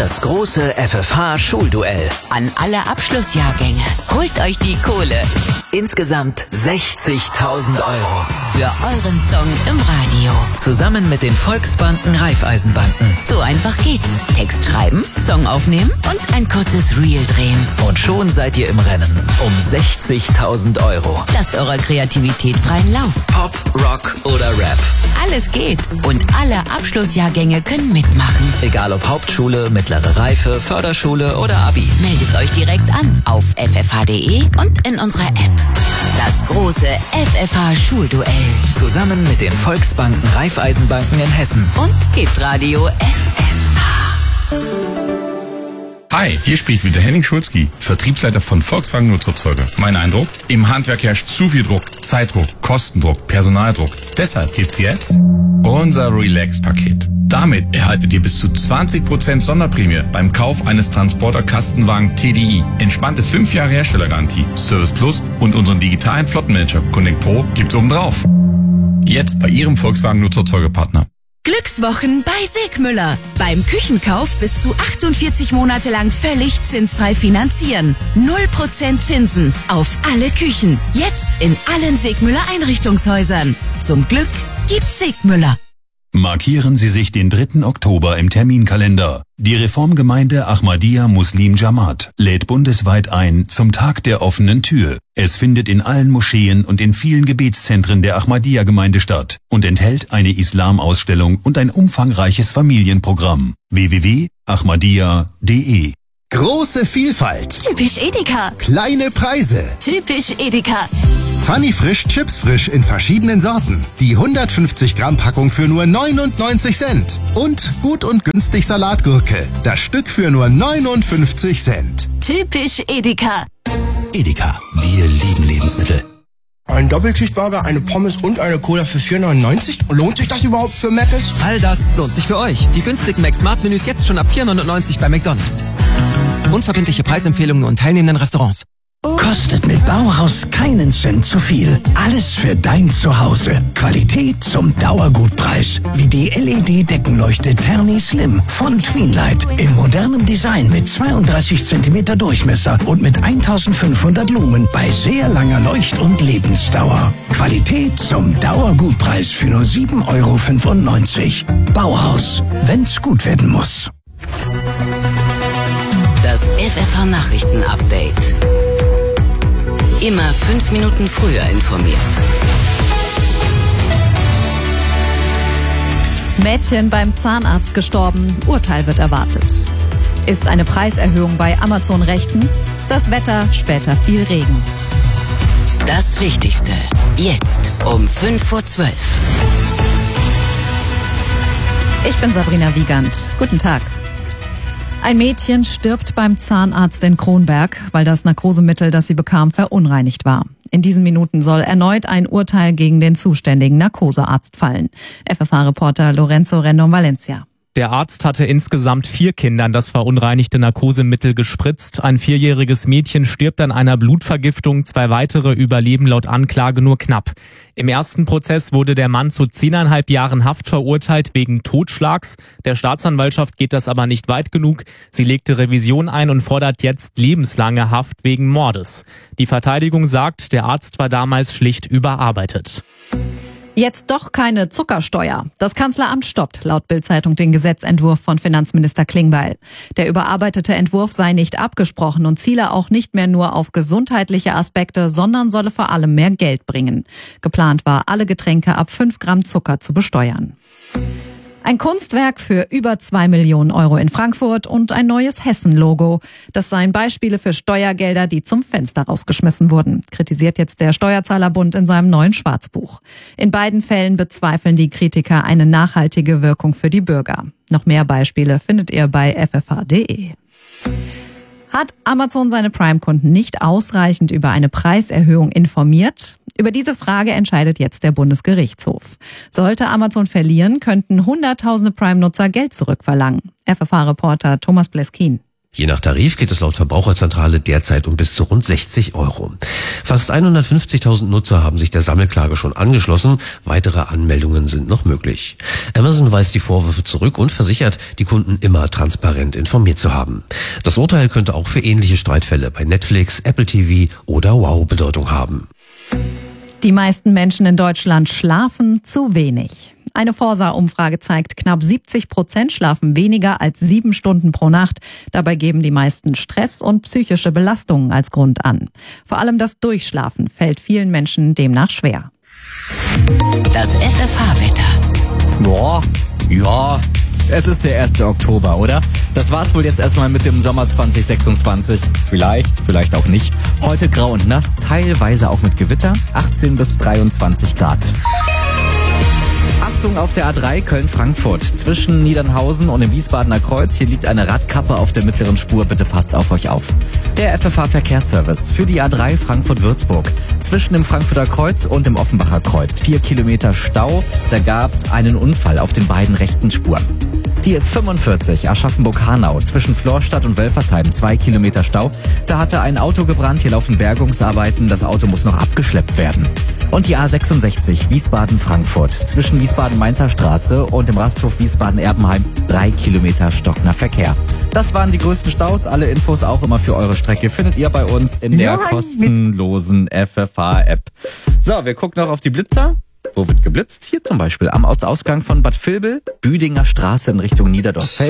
Das große FFH-Schulduell. An alle Abschlussjahrgänge. Holt euch die Kohle. Insgesamt 60.000 Euro. Für euren Song im Radio. Zusammen mit den Volksbanken Raiffeisenbanken. So einfach geht's. Text schreiben, Song aufnehmen und ein kurzes Reel drehen. Und schon seid ihr im Rennen um 60.000 Euro. Lasst eurer Kreativität freien Lauf. Pop, Rock oder Rap. Alles geht. Und alle Abschlussjahrgänge können mitmachen. Egal ob Hauptschule, mittlere Reife, Förderschule oder Abi. Meldet euch direkt an auf ffh.de und in unserer App. Das große FFH-Schulduell. Zusammen mit den Volksbanken Raiffeisenbanken in Hessen. Und Hitradio FFH. Hi, hier spricht wieder Henning Schulzki, Vertriebsleiter von Volkswagen Nutzerzeuge. Mein Eindruck? Im Handwerk herrscht zu viel Druck, Zeitdruck, Kostendruck, Personaldruck. Deshalb gibt's jetzt unser Relax-Paket. Damit erhaltet ihr bis zu 20% Sonderprämie beim Kauf eines Transporter-Kastenwagen TDI. Entspannte 5 Jahre Herstellergarantie, Service Plus und unseren digitalen Flottenmanager Connect Pro gibt's obendrauf. Jetzt bei Ihrem Volkswagen Nutzerzeugepartner. Glückswochen bei Segmüller. Beim Küchenkauf bis zu 48 Monate lang völlig zinsfrei finanzieren. 0% Zinsen auf alle Küchen. Jetzt in allen Segmüller Einrichtungshäusern. Zum Glück gibt's Segmüller. Markieren Sie sich den 3. Oktober im Terminkalender. Die Reformgemeinde Ahmadiyya Muslim Jamaat lädt bundesweit ein zum Tag der offenen Tür. Es findet in allen Moscheen und in vielen Gebetszentren der Ahmadiyya-Gemeinde statt und enthält eine Islamausstellung und ein umfangreiches Familienprogramm. www.ahmadiyya.de. Große Vielfalt. Typisch Edeka. Kleine Preise. Typisch Edeka. Funny Frisch Chips Frisch in verschiedenen Sorten. Die 150 Gramm Packung für nur 99 Cent. Und gut und günstig Salatgurke. Das Stück für nur 59 Cent. Typisch Edeka. Edeka, wir lieben Lebensmittel. Ein Doppelcheeseburger, eine Pommes und eine Cola für 4,99? Lohnt sich das überhaupt für Mc's? All das lohnt sich für euch. Die günstigen Mac-Smart-Menüs jetzt schon ab 4,99 bei McDonald's. Unverbindliche Preisempfehlungen und teilnehmenden Restaurants. Kostet mit Bauhaus keinen Cent zu viel. Alles für dein Zuhause. Qualität zum Dauergutpreis. Wie die LED-Deckenleuchte Terni Slim von Tweenlight. In modernem Design mit 32 cm Durchmesser und mit 1500 Lumen bei sehr langer Leucht- und Lebensdauer. Qualität zum Dauergutpreis für nur 7,95 €. Bauhaus, wenn's gut werden muss. Das FFH-Nachrichten-Update. Immer 5 Minuten früher informiert. Mädchen beim Zahnarzt gestorben, Urteil wird erwartet. Ist eine Preiserhöhung bei Amazon rechtens? Das Wetter, später viel Regen. Das Wichtigste, jetzt um 5:12 Uhr. Ich bin Sabrina Wiegand. Guten Tag. Ein Mädchen stirbt beim Zahnarzt in Kronberg, weil das Narkosemittel, das sie bekam, verunreinigt war. In diesen Minuten soll erneut ein Urteil gegen den zuständigen Narkosearzt fallen. FFH-Reporter Lorenzo Rendon-Valencia. Der Arzt hatte insgesamt 4 Kindern das verunreinigte Narkosemittel gespritzt. Ein 4-jähriges Mädchen stirbt an einer Blutvergiftung, 2 weitere überleben laut Anklage nur knapp. Im ersten Prozess wurde der Mann zu 10,5 Jahren Haft verurteilt wegen Totschlags. Der Staatsanwaltschaft geht das aber nicht weit genug. Sie legte Revision ein und fordert jetzt lebenslange Haft wegen Mordes. Die Verteidigung sagt, der Arzt war damals schlicht überarbeitet. Jetzt doch keine Zuckersteuer. Das Kanzleramt stoppt laut Bild-Zeitung den Gesetzentwurf von Finanzminister Klingbeil. Der überarbeitete Entwurf sei nicht abgesprochen und ziele auch nicht mehr nur auf gesundheitliche Aspekte, sondern solle vor allem mehr Geld bringen. Geplant war, alle Getränke ab 5 Gramm Zucker zu besteuern. Ein Kunstwerk für über 2 Millionen € in Frankfurt und ein neues Hessen-Logo. Das seien Beispiele für Steuergelder, die zum Fenster rausgeschmissen wurden, kritisiert jetzt der Steuerzahlerbund in seinem neuen Schwarzbuch. In beiden Fällen bezweifeln die Kritiker eine nachhaltige Wirkung für die Bürger. Noch mehr Beispiele findet ihr bei ffh.de. Hat Amazon seine Prime-Kunden nicht ausreichend über eine Preiserhöhung informiert? Über diese Frage entscheidet jetzt der Bundesgerichtshof. Sollte Amazon verlieren, könnten Hunderttausende Prime-Nutzer Geld zurückverlangen. FFH-Reporter Thomas Bleskin. Je nach Tarif geht es laut Verbraucherzentrale derzeit um bis zu rund 60 €. Fast 150.000 Nutzer haben sich der Sammelklage schon angeschlossen. Weitere Anmeldungen sind noch möglich. Amazon weist die Vorwürfe zurück und versichert, die Kunden immer transparent informiert zu haben. Das Urteil könnte auch für ähnliche Streitfälle bei Netflix, Apple TV oder Wow Bedeutung haben. Die meisten Menschen in Deutschland schlafen zu wenig. Eine Forsa-Umfrage zeigt, knapp 70% schlafen weniger als 7 Stunden pro Nacht. Dabei geben die meisten Stress und psychische Belastungen als Grund an. Vor allem das Durchschlafen fällt vielen Menschen demnach schwer. Das FFH-Wetter. Boah, ja, es ist der 1. Oktober, oder? Das war's wohl jetzt erstmal mit dem Sommer 2026. Vielleicht auch nicht. Heute grau und nass, teilweise auch mit Gewitter, 18 bis 23 Grad. Achtung auf der A3 Köln-Frankfurt. Zwischen Niedernhausen und dem Wiesbadener Kreuz. Hier liegt eine Radkappe auf der mittleren Spur. Bitte passt auf euch auf. Der FFH-Verkehrsservice für die A3 Frankfurt-Würzburg. Zwischen dem Frankfurter Kreuz und dem Offenbacher Kreuz. 4 Kilometer Stau. Da gab's einen Unfall auf den beiden rechten Spuren. Die 45 Aschaffenburg-Hanau zwischen Florstadt und Welfersheim, 2 Kilometer Stau. Da hatte ein Auto gebrannt, hier laufen Bergungsarbeiten, das Auto muss noch abgeschleppt werden. Und die A66 Wiesbaden-Frankfurt zwischen Wiesbaden-Mainzer Straße und dem Rasthof Wiesbaden-Erbenheim, 3 Kilometer stockender Verkehr. Das waren die größten Staus, alle Infos auch immer für eure Strecke findet ihr bei uns in der kostenlosen FFH-App. So, wir gucken noch auf die Blitzer. Wo wird geblitzt? Hier zum Beispiel am Ortsausgang von Bad Vilbel, Büdinger Straße in Richtung Niederdorf-Feld.